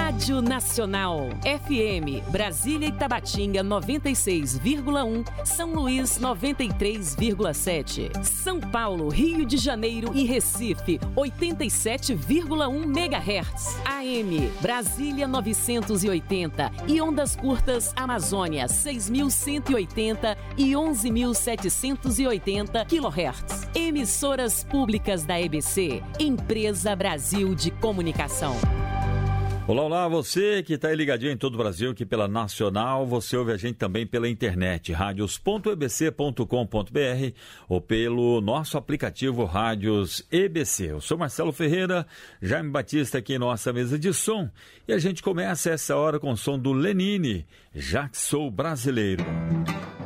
Rádio Nacional, FM, Brasília e Tabatinga 96,1, São Luís 93,7, São Paulo, Rio de Janeiro e Recife 87,1 MHz, AM, Brasília 980 e ondas curtas Amazônia 6.180 e 11.780 kHz. Emissoras públicas da EBC, Empresa Brasil de Comunicação. Olá, olá, você que está aí ligadinho em todo o Brasil, aqui pela Nacional, você ouve a gente também pela internet, radios.ebc.com.br ou pelo nosso aplicativo Rádios EBC. Eu sou Marcelo Ferreira, Jaime Batista aqui em nossa mesa de som e a gente começa essa hora com o som do Lenine, Já Que Sou Brasileiro.